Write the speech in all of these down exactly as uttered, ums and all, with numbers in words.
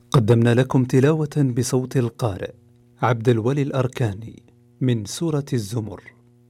قدمنا لكم تلاوة بصوت القارئ عبد الولي الأركاني من سورة الزمر.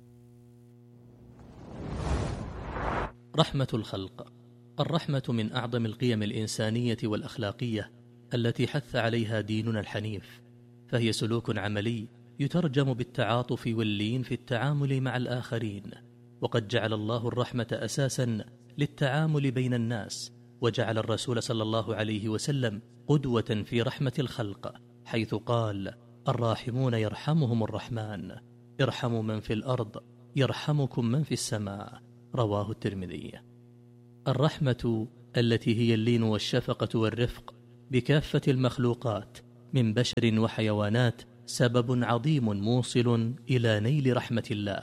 رحمة الخلق. الرحمة من أعظم القيم الإنسانية والأخلاقية التي حث عليها ديننا الحنيف، فهي سلوك عملي يترجم بالتعاطف واللين في التعامل مع الآخرين. وقد جعل الله الرحمة أساسا للتعامل بين الناس، وجعل الرسول صلى الله عليه وسلم قدوة في رحمة الخلق، حيث قال: الراحمون يرحمهم الرحمن، ارحموا من في الأرض يرحمكم من في السماء. رواه الترمذي. الرحمة التي هي اللين والشفقة والرفق بكافة المخلوقات من بشر وحيوانات سبب عظيم موصل إلى نيل رحمة الله،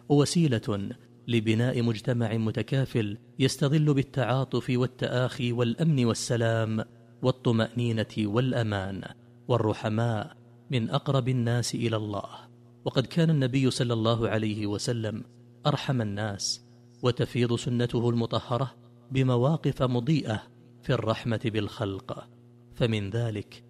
ووسيلة لبناء مجتمع متكافل يستظل بالتعاطف والتآخي والأمن والسلام والطمأنينة والأمان. والرحماء من أقرب الناس إلى الله، وقد كان النبي صلى الله عليه وسلم أرحم الناس، وتفيض سنته المطهرة بمواقف مضيئة في الرحمة بالخلق. فمن ذلك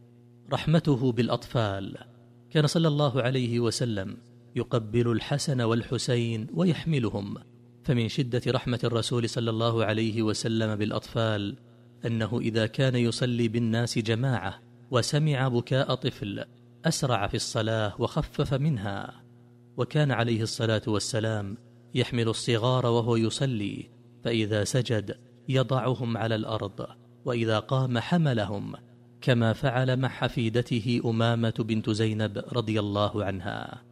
رحمته بالأطفال، كان صلى الله عليه وسلم يقبل الحسن والحسين ويحملهم. فمن شدة رحمة الرسول صلى الله عليه وسلم بالأطفال أنه إذا كان يصلي بالناس جماعة وسمع بكاء طفل أسرع في الصلاة وخفف منها. وكان عليه الصلاة والسلام يحمل الصغار وهو يصلي، فإذا سجد يضعهم على الأرض، وإذا قام حملهم، كما فعل مع حفيدته أمامة بنت زينب رضي الله عنها.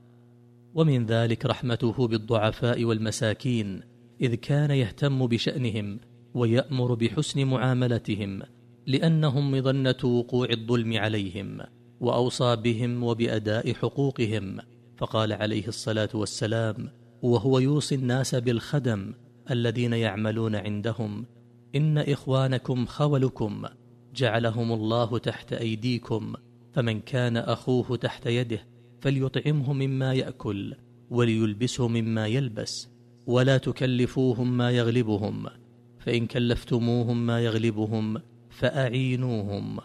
ومن ذلك رحمته بالضعفاء والمساكين، إذ كان يهتم بشأنهم ويأمر بحسن معاملتهم، لأنهم مظنة وقوع الظلم عليهم، وأوصى بهم وبأداء حقوقهم. فقال عليه الصلاة والسلام وهو يوصي الناس بالخدم الذين يعملون عندهم: إن إخوانكم خولكم، جعلهم الله تحت أيديكم، فمن كان أخوه تحت يده فليطعمه مما يأكل وليلبسه مما يلبس، ولا تكلفوهم ما يغلبهم، فإن كلفتموهم ما يغلبهم فأعينوهم.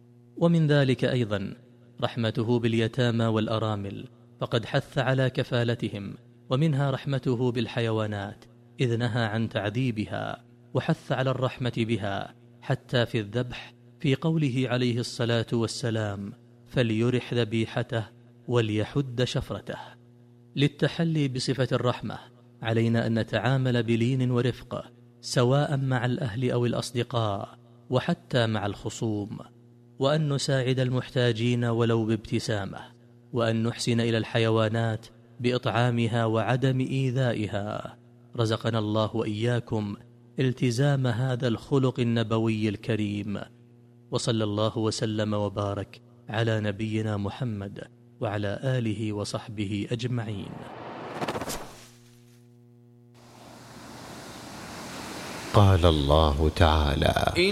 ومن ذلك أيضا رحمته باليتامى والأرامل، فقد حث على كفالتهم. ومنها رحمته بالحيوانات، إذ نهى عن تعذيبها وحث على الرحمة بها حتى في الذبح، في قوله عليه الصلاة والسلام: فليرح ذبيحته وليحد شفرته. للتحلي بصفة الرحمة علينا أن نتعامل بلين ورفق، سواء مع الأهل أو الأصدقاء، وحتى مع الخصوم، وأن نساعد المحتاجين ولو بابتسامة، وأن نحسن إلى الحيوانات بإطعامها وعدم إيذائها. رزقنا الله وإياكم التزام هذا الخلق النبوي الكريم، وصلى الله وسلم وبارك على نبينا محمد وعلى آله وصحبه أجمعين. قال الله تعالى: